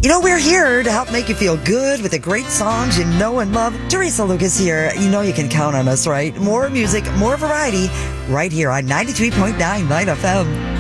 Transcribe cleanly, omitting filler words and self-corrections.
You know, we're here to help make you feel good with the great songs you know and love. Teresa Lucas here. You know you can count on us, right? More music, more variety, right here on 93.9 Light FM.